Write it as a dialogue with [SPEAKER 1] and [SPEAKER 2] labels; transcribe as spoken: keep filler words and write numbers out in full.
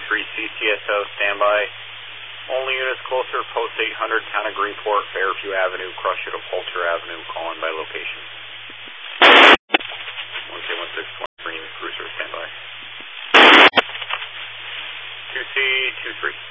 [SPEAKER 1] three C C S O, standby. Only units closer, post eight hundred, town of Greenport, Fairview Avenue, Crusher to Poulter Avenue, calling by location. one K one six one, Green Cruiser, standby. two C two three.